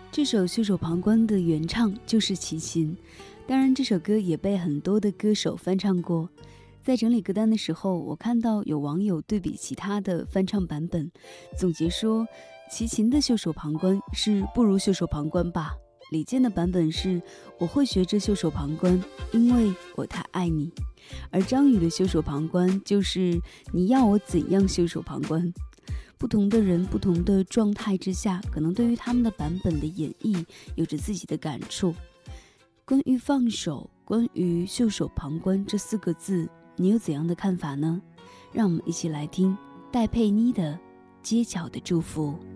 这首《袖手旁观》的原唱就是齐秦，当然这首歌也被很多的歌手翻唱过。在整理歌单的时候，我看到有网友对比其他的翻唱版本，总结说齐秦的《袖手旁观》是不如《袖手旁观》吧，李健的版本是我会学着袖手旁观，因为我太爱你，而张宇的《袖手旁观》就是你要我怎样袖手旁观。不同的人不同的状态之下，可能对于他们的版本的演绎有着自己的感触。关于放手，关于袖手旁观这4个字，你有怎样的看法呢？让我们一起来听戴佩妮的《街角的祝福》。